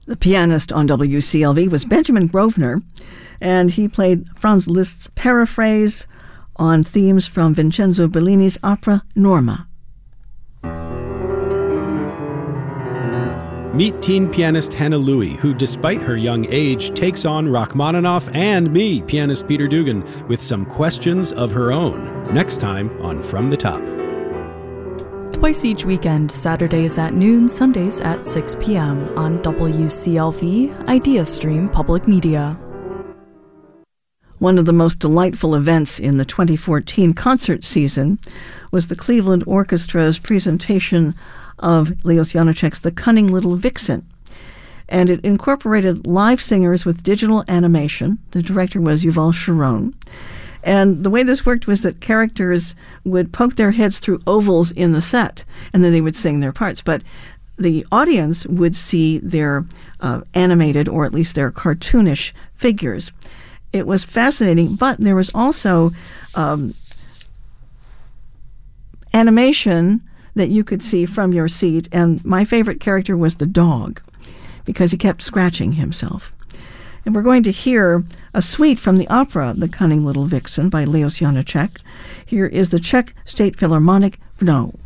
The pianist on WCLV was Benjamin Grosvenor, and he played Franz Liszt's paraphrase on themes from Vincenzo Bellini's opera Norma. Meet teen pianist Hannah Louie, who, despite her young age, takes on Rachmaninoff and me, pianist Peter Dugan, with some questions of her own. Next time on From the Top. Twice each weekend, Saturdays at noon, Sundays at 6 p.m. on WCLV, IdeaStream Public Media. One of the most delightful events in the 2014 concert season was the Cleveland Orchestra's presentation of Leos Janáček's The Cunning Little Vixen. And it incorporated live singers with digital animation. The director was Yuval Sharon. And the way this worked was that characters would poke their heads through ovals in the set, and then they would sing their parts. But the audience would see their animated, or at least their cartoonish figures. It was fascinating, but there was also animation that you could see from your seat, and my favorite character was the dog, because he kept scratching himself. And we're going to hear a suite from the opera The Cunning Little Vixen by Leos Janáček. Here is the Czech State Philharmonic, no,